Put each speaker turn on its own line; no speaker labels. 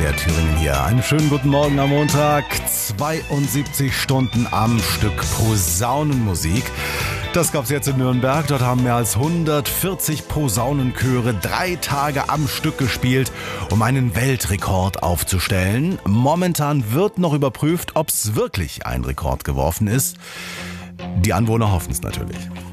MDR Thüringen hier. Einen schönen guten Morgen am Montag. 72 Stunden am Stück Posaunenmusik. Das gab's jetzt in Nürnberg. Dort haben mehr als 140 Posaunenchöre 3 Tage am Stück gespielt, um einen Weltrekord aufzustellen. Momentan wird noch überprüft, ob's wirklich ein Rekord geworfen ist. Die Anwohner hoffen es natürlich.